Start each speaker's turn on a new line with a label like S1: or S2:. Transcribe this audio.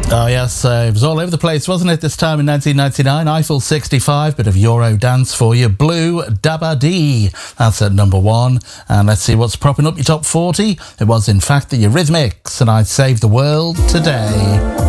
S1: Oh yes, it was all over the place, wasn't it, this time in 1999? Eiffel 65, bit of Euro dance for you. Blue Dabba Dee, that's at number 1. And let's see what's propping up your top 40. It was in fact the Eurythmics, and I'd Save the World Today.